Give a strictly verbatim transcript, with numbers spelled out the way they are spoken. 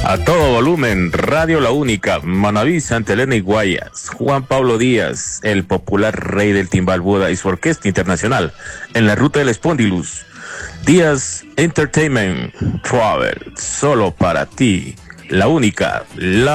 A todo volumen, Radio La Única, Manaví, Santa Elena y Guayas, Juan Pablo Díaz, el popular rey del timbal Buda y su orquesta internacional, en la ruta del Spondylus. Díaz Entertainment Travel, solo para ti, La Única, La